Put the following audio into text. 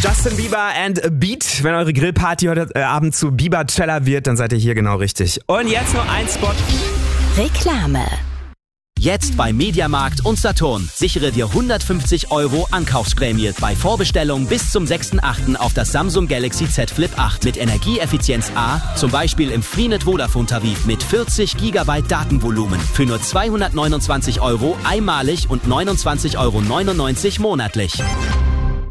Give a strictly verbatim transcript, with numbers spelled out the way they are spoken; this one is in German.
Justin Bieber and a Beat. Wenn eure Grillparty heute äh, Abend zu Bieber-Cella wird, dann seid ihr hier genau richtig. Und jetzt nur ein Spot. Reklame. Jetzt bei Mediamarkt und Saturn. Sichere dir hundertfünfzig Euro Ankaufsprämie bei Vorbestellung bis zum sechsten achten auf das Samsung Galaxy Z Flip acht mit Energieeffizienz A, zum Beispiel im Freenet Vodafone Tarif mit vierzig Gigabyte Datenvolumen für nur zweihundertneunundzwanzig Euro einmalig und neunundzwanzig Euro neunundneunzig monatlich.